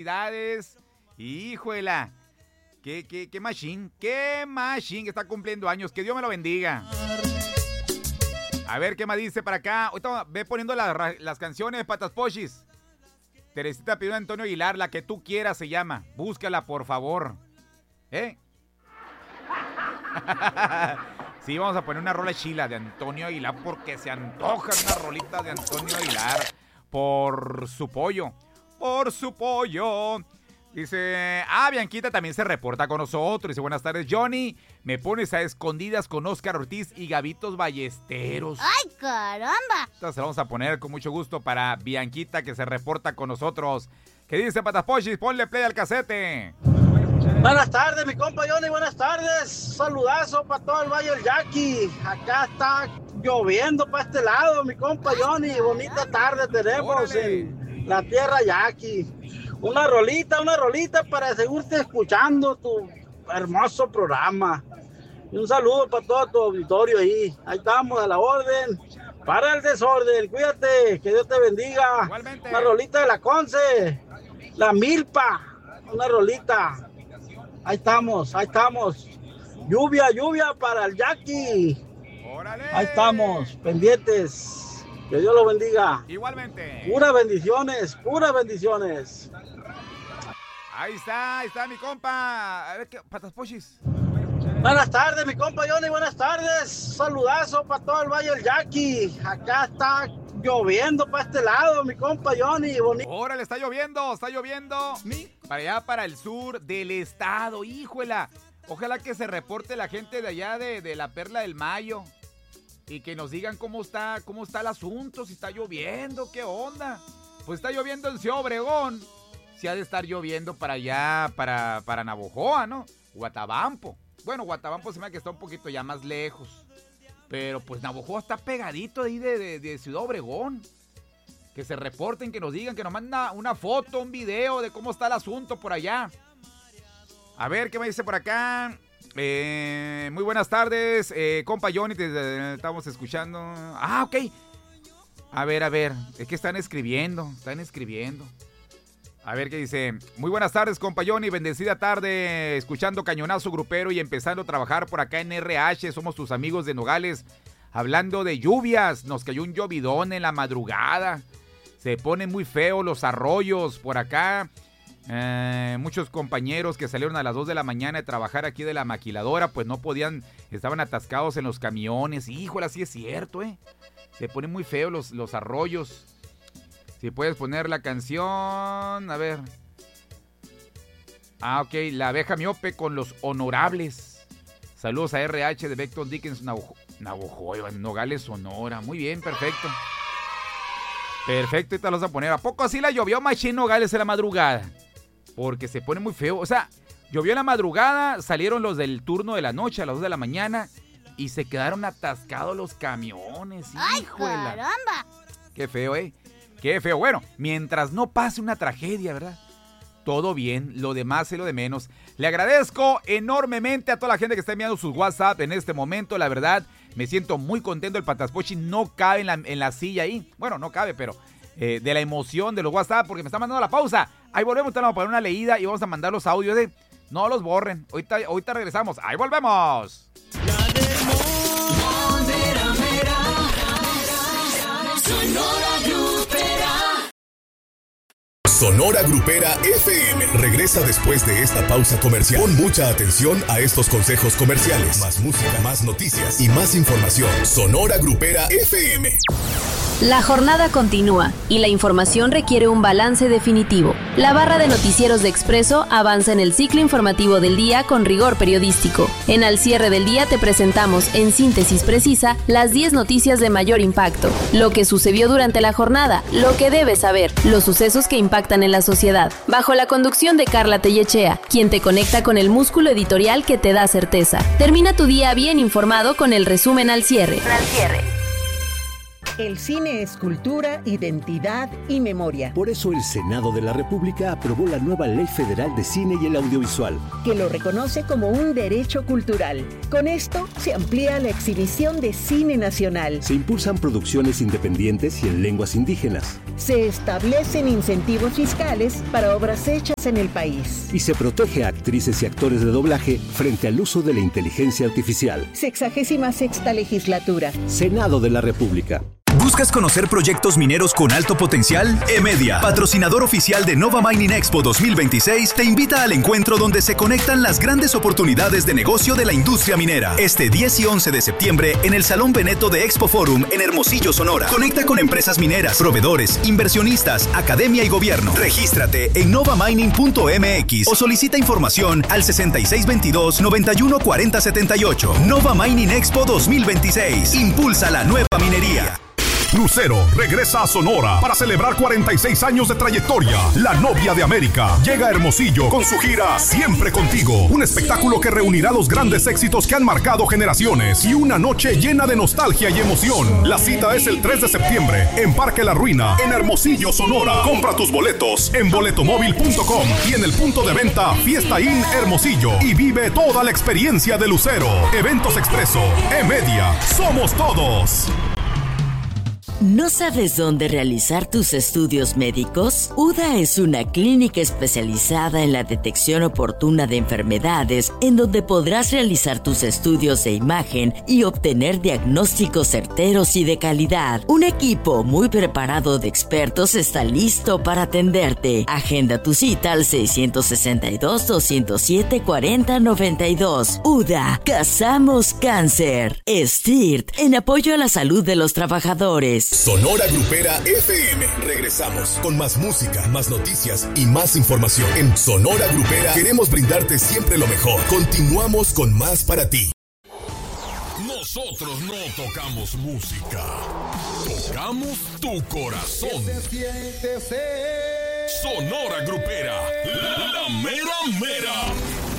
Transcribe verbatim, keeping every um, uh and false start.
felicidades. Híjuela. Qué, qué, qué machín, qué machín que está cumpliendo años. Que Dios me lo bendiga. A ver, ¿qué más dice para acá? Ahorita ve poniendo la, las canciones, Patas Pochis. Teresita pidió a Antonio Aguilar, la que tú quieras se llama. Búscala, por favor. ¿Eh? Sí, vamos a poner una rola chila de Antonio Aguilar porque se antoja una rolita de Antonio Aguilar. Por su pollo. Por su pollo. Dice, ah, Bianquita también se reporta con nosotros. Dice, buenas tardes, Johnny. Me pones a escondidas con Oscar Ortiz y Gavitos Ballesteros. ¡Ay, caramba! Entonces vamos a poner con mucho gusto para Bianquita que se reporta con nosotros. ¿Qué dice, Patas Pochis? Ponle play al casete. Buenas tardes, mi compa Johnny, buenas tardes. Saludazo para todo el Valle del Yaqui. Acá está lloviendo para este lado, mi compa Johnny. Bonita tarde tenemos Órale. en la tierra Yaqui. Una rolita, una rolita para seguirte escuchando tu hermoso programa. Y un saludo para todo tu auditorio ahí. Ahí estamos a la orden. Para el desorden, cuídate, que Dios te bendiga. Igualmente. Una rolita de la Conce, la Milpa, una rolita. Ahí estamos, ahí estamos. Lluvia, lluvia para el Yaqui. ¡Órale! Ahí estamos, pendientes. Que Dios lo bendiga. Igualmente. Puras bendiciones, puras bendiciones. Ahí está, ahí está mi compa. A ver, ¿qué? Patas Pochis. Buenas tardes, mi compa Johnny, buenas tardes. Saludazo para todo el Valle del Yaqui. Acá está lloviendo para este lado, mi compa Johnny. Bonito. Órale, está lloviendo, está lloviendo. Para allá, para el sur del estado, híjuela. Ojalá que se reporte la gente de allá de, de la Perla del Mayo. Y que nos digan cómo está, cómo está el asunto, si está lloviendo, qué onda. Pues está lloviendo en Ciudad Obregón. Si ha de estar lloviendo para allá, para, para Navojoa, ¿no? Guatabampo. Bueno, Guatabampo se me ha que está un poquito ya más lejos. Pero pues Navojoa está pegadito ahí de, de, de Ciudad Obregón. Que se reporten, que nos digan, que nos manden una, una foto, un video de cómo está el asunto por allá. A ver, ¿qué me dice por acá? Eh, muy buenas tardes, eh, compa Johnny, te, te, estamos escuchando. Ah, ok. A ver, a ver, es que están escribiendo, están escribiendo. A ver qué dice. Muy buenas tardes, compa Johnny, bendecida tarde, escuchando Cañonazo Grupero y empezando a trabajar por acá en R H. Somos tus amigos de Nogales, hablando de lluvias. Nos cayó un llovidón en la madrugada. Se ponen muy feos los arroyos por acá. Eh, muchos compañeros que salieron a las dos de la mañana de trabajar aquí de la maquiladora, pues no podían, estaban atascados en los camiones. Híjole, así es cierto, ¿eh? Se ponen muy feos los, los arroyos. Si puedes poner la canción, a ver. Ah, ok, La Abeja Miope con Los Honorables. Saludos a R H de Beckton Dickens, Navojoa, Nogales, Sonora. Muy bien, perfecto. Perfecto, ahorita los vamos a poner. ¿A poco así la llovió machín Nogales en la madrugada? Porque se pone muy feo. O sea, llovió en la madrugada, salieron los del turno de la noche a las dos de la mañana y se quedaron atascados los camiones. ¡Ay, ¡Híjuela! caramba! Qué feo, ¿eh? Qué feo. Bueno, mientras no pase una tragedia, ¿verdad? Todo bien, lo demás es lo de menos. Le agradezco enormemente a toda la gente que está enviando sus WhatsApp en este momento. La verdad, me siento muy contento. El Patas Pochis no cabe en la, en la silla ahí. Bueno, no cabe, pero eh, de la emoción de los WhatsApp, porque me está mandando la pausa. Ahí volvemos, te vamos a poner una leída y vamos a mandar los audios de... No los borren, ahorita, ahorita regresamos. ¡Ahí volvemos! Sonora Grupera F M regresa después de esta pausa comercial. Pon mucha atención a estos consejos comerciales. Más música, más noticias y más información. Sonora Grupera F M. La jornada continúa y la información requiere un balance definitivo. La barra de noticieros de Expreso avanza en el ciclo informativo del día con rigor periodístico. En Al Cierre del Día te presentamos, en síntesis precisa, las diez noticias de mayor impacto, lo que sucedió durante la jornada, lo que debes saber, los sucesos que impactan en la sociedad, bajo la conducción de Carla Tellechea, quien te conecta con el músculo editorial que te da certeza. Termina tu día bien informado con el resumen Al Cierre. Al Cierre. El cine es cultura, identidad y memoria. Por eso el Senado de la República aprobó la nueva Ley Federal de Cine y el Audiovisual, que lo reconoce como un derecho cultural. Con esto se amplía la exhibición de cine nacional. Se impulsan producciones independientes y en lenguas indígenas. Se establecen incentivos fiscales para obras hechas en el país. Y se protege a actrices y actores de doblaje frente al uso de la inteligencia artificial. Sexagésima sexta legislatura. Senado de la República. ¿Buscas conocer proyectos mineros con alto potencial? eMedia, patrocinador oficial de Nova Mining Expo dos mil veintiséis, te invita al encuentro donde se conectan las grandes oportunidades de negocio de la industria minera. Este diez y once de septiembre en el Salón Veneto de Expo Forum en Hermosillo, Sonora. Conecta con empresas mineras, proveedores, inversionistas, academia y gobierno. Regístrate en nova mining punto m x o solicita información al sesenta y seis veintidós, noventa y uno cuarenta setenta y ocho. Nova Mining Expo dos mil veintiséis. Impulsa la nueva minería. Lucero regresa a Sonora para celebrar cuarenta y seis años de trayectoria. La novia de América llega a Hermosillo con su gira Siempre Contigo, un espectáculo que reunirá los grandes éxitos que han marcado generaciones y una noche llena de nostalgia y emoción. La cita es el tres de septiembre en Parque La Ruina, en Hermosillo, Sonora. Compra tus boletos en boletomóvil punto com y en el punto de venta Fiesta Inn Hermosillo y vive toda la experiencia de Lucero. Eventos Expreso, eMedia, somos todos. ¿No sabes dónde realizar tus estudios médicos? U D A es una clínica especializada en la detección oportuna de enfermedades, en donde podrás realizar tus estudios de imagen y obtener diagnósticos certeros y de calidad. Un equipo muy preparado de expertos está listo para atenderte. Agenda tu cita al seiscientos sesenta y dos, doscientos siete, cuarenta noventa y dos. U D A, cazamos cáncer. S T I R T, en apoyo a la salud de los trabajadores. Sonora Grupera F M. Regresamos con más música, más noticias y más información. En Sonora Grupera queremos brindarte siempre lo mejor. Continuamos con más para ti. Nosotros no tocamos música, tocamos tu corazón. Sonora Grupera, la mera mera.